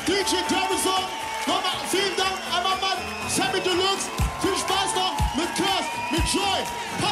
DJ Davison. Nochmal vielen Dank, einmal Mann, Sammy Deluxe. Viel Spaß noch mit Curse, mit Joy. Pass